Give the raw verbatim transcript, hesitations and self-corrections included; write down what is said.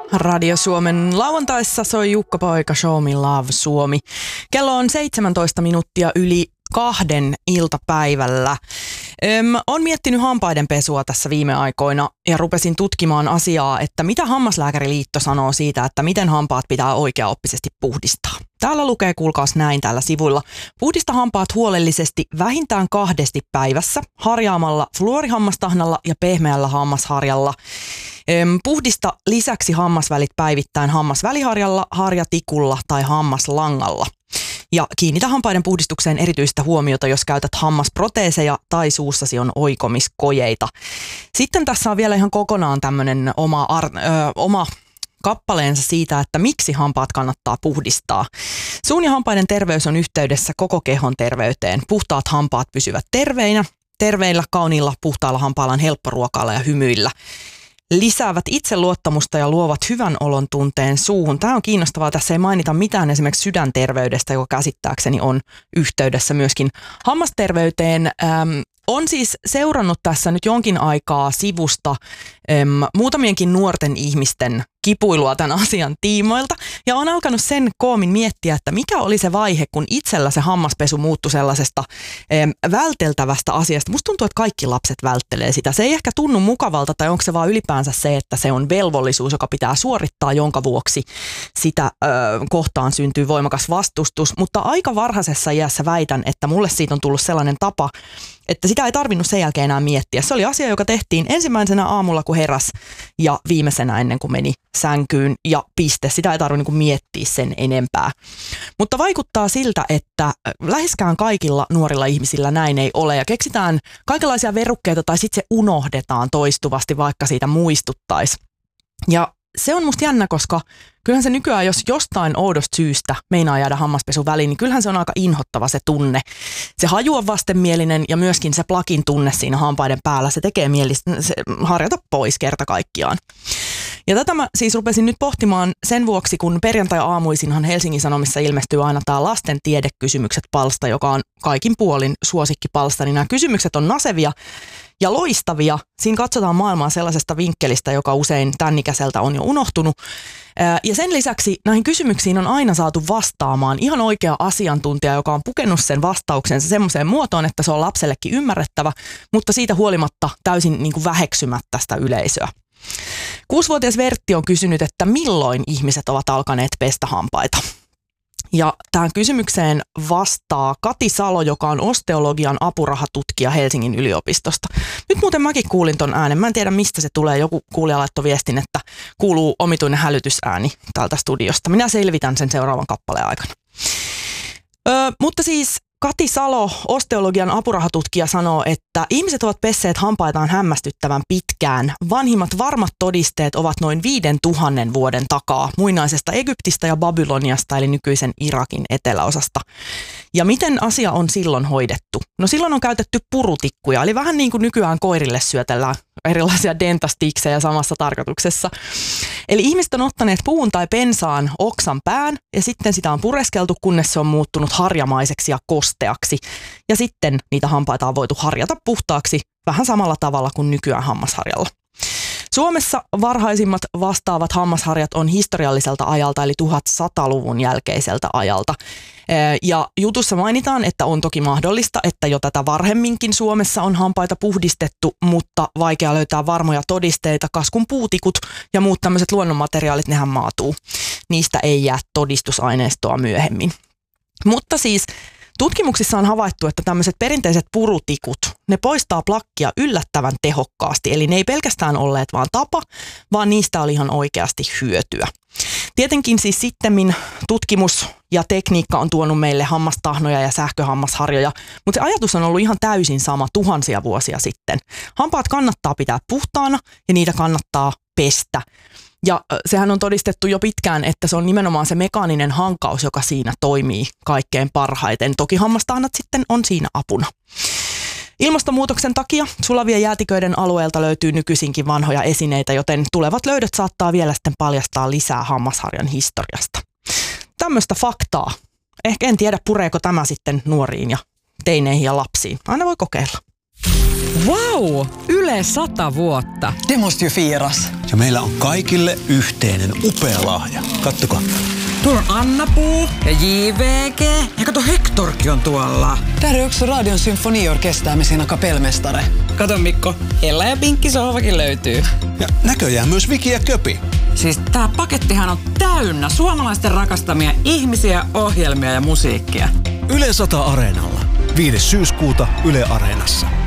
Radio Suomen lauantaissa soi Jukka Poika Show Me Love Suomi. Kello on seitsemäntoista minuuttia yli kahden iltapäivällä. Öm, on miettinyt hampaiden pesua tässä viime aikoina ja rupesin tutkimaan asiaa, että mitä Hammaslääkäriliitto sanoo siitä, että miten hampaat pitää oikeaoppisesti puhdistaa. Täällä lukee, kuulkaas näin täällä sivuilla. Puhdista hampaat huolellisesti vähintään kahdesti päivässä harjaamalla fluorihammastahnalla ja pehmeällä hammasharjalla. Öm, puhdista lisäksi hammasvälit päivittäin hammasväliharjalla, harjatikulla tai hammaslangalla. Ja kiinnitä hampaiden puhdistukseen erityistä huomiota, jos käytät hammasproteeseja tai suussasi on oikomiskojeita. Sitten tässä on vielä ihan kokonaan tämmöinen oma, ar- ö, oma kappaleensa siitä, että miksi hampaat kannattaa puhdistaa. Suun ja hampaiden terveys on yhteydessä koko kehon terveyteen. Puhtaat hampaat pysyvät terveinä. Terveillä, kauniilla, puhtailla hampailla on helppo ruokailla ja hymyillä. Lisäävät itseluottamusta ja luovat hyvän olon tunteen suuhun. Tämä on kiinnostavaa. Tässä ei mainita mitään esimerkiksi sydänterveydestä, joka käsittääkseni on yhteydessä myöskin hammasterveyteen. Ähm, on siis seurannut tässä nyt jonkin aikaa sivusta äm, muutamienkin nuorten ihmisten kipuilua tämän asian tiimoilta. Ja on alkanut sen koomin miettiä, että mikä oli se vaihe, kun itsellä se hammaspesu muuttui sellaisesta äm, välteltävästä asiasta. Musta tuntuu, että kaikki lapset välttelee sitä. Se ei ehkä tunnu mukavalta, tai onko se vaan ylipäänsä se, että se on velvollisuus, joka pitää suorittaa, jonka vuoksi sitä ö, kohtaan syntyy voimakas vastustus. Mutta aika varhaisessa iässä väitän, että mulle siitä on tullut sellainen tapa, että sitä ei tarvinnut sen jälkeen enää miettiä. Se oli asia, joka tehtiin ensimmäisenä aamulla, kun heräs, ja viimeisenä ennen kuin meni sänkyyn, ja piste. Sitä ei tarvinnut niin miettiä sen enempää. Mutta vaikuttaa siltä, että läheskään kaikilla nuorilla ihmisillä näin ei ole, ja keksitään kaikenlaisia verukkeita, tai sitten se unohdetaan toistuvasti, vaikka siitä muistuttaisi. Ja se on musta jännä, koska kyllähän se nykyään, jos jostain oudosta syystä meinaa jäädä hammaspesu väliin, niin kyllähän se on aika inhottava se tunne. Se haju on vastenmielinen ja myöskin se plakin tunne siinä hampaiden päällä, se tekee mieli se harjata pois kerta kaikkiaan. Ja tätä mä siis rupesin nyt pohtimaan sen vuoksi, kun perjantai-aamuisinhan Helsingin Sanomissa ilmestyy aina tämä lasten tiedekysymykset-palsta, joka on kaikin puolin suosikkipalsta, niin nämä kysymykset on nasevia ja loistavia. Siinä katsotaan maailmaa sellaisesta vinkkelistä, joka usein tämän ikäiseltä on jo unohtunut. Ja sen lisäksi näihin kysymyksiin on aina saatu vastaamaan ihan oikea asiantuntija, joka on pukenut sen vastauksensa semmoiseen muotoon, että se on lapsellekin ymmärrettävä, mutta siitä huolimatta täysin niin kuin väheksymättä sitä yleisöä. Kuusivuotias Vertti on kysynyt, että milloin ihmiset ovat alkaneet pestä hampaita. Ja tähän kysymykseen vastaa Kati Salo, joka on osteologian apurahatutkija Helsingin yliopistosta. Nyt muuten mäkin kuulin ton äänen. Mä en tiedä, mistä se tulee. Joku kuulija laittoi viestin, että kuuluu omituinen hälytysääni täältä studiosta. Minä selvitän sen seuraavan kappaleen aikana. Öö, mutta siis Kati Salo, osteologian apurahatutkija, sanoo, että ihmiset ovat pesseet hampaitaan hämmästyttävän pitkään. Vanhimmat varmat todisteet ovat noin viiden tuhannen vuoden takaa muinaisesta Egyptistä ja Babyloniasta, eli nykyisen Irakin eteläosasta. Ja miten asia on silloin hoidettu? No silloin on käytetty purutikkuja, eli vähän niin kuin nykyään koirille syötellään erilaisia dentastiksejä samassa tarkoituksessa. Eli ihmiset on ottaneet puun tai pensaan oksan pään ja sitten sitä on pureskeltu, kunnes se on muuttunut harjamaiseksi ja kosteaksi. Ja sitten niitä hampaita on voitu harjata puhtaaksi vähän samalla tavalla kuin nykyään hammasharjalla. Suomessa varhaisimmat vastaavat hammasharjat on historialliselta ajalta, eli tuhatsataluvun jälkeiseltä ajalta. Ja jutussa mainitaan, että on toki mahdollista, että jo tätä varhemminkin Suomessa on hampaita puhdistettu, mutta vaikea löytää varmoja todisteita. Kaskun puutikut ja muut tämmöiset luonnonmateriaalit, nehän maatuu. Niistä ei jää todistusaineistoa myöhemmin. Mutta siis tutkimuksissa on havaittu, että tämmöiset perinteiset purutikut, ne poistaa plakkia yllättävän tehokkaasti. Eli ne ei pelkästään olleet vaan tapa, vaan niistä oli ihan oikeasti hyötyä. Tietenkin siis sittemmin tutkimus ja tekniikka on tuonut meille hammastahnoja ja sähköhammasharjoja, mutta se ajatus on ollut ihan täysin sama tuhansia vuosia sitten. Hampaat kannattaa pitää puhtaana ja niitä kannattaa pestä. Ja sehän on todistettu jo pitkään, että se on nimenomaan se mekaaninen hankaus, joka siinä toimii kaikkein parhaiten. Toki hammastahnat sitten on siinä apuna. Ilmastonmuutoksen takia sulavien jäätiköiden alueelta löytyy nykyisinkin vanhoja esineitä, joten tulevat löydöt saattaa vielä sitten paljastaa lisää hammasharjan historiasta. Tämmöistä faktaa. Ehkä en tiedä, pureeko tämä sitten nuoriin ja teineihin ja lapsiin. Aina voi kokeilla. Vau! Yle sata vuotta. Det måste ju firas. Ja meillä on kaikille yhteinen upea lahja. Kattokaa. Tuolla on Anna-Puu ja J V G. Ja kato, Hektorkin on tuolla. Där är också Radion symfoniorkester med sina kapellmästare. Kato Mikko, Ella ja Pinkki sohvakin löytyy. Ja näköjään myös Viki ja Köpi. Siis tää pakettihan on täynnä suomalaisten rakastamia ihmisiä, ohjelmia ja musiikkia. Yle sata Areenalla. viides syyskuuta Yle Areenassa.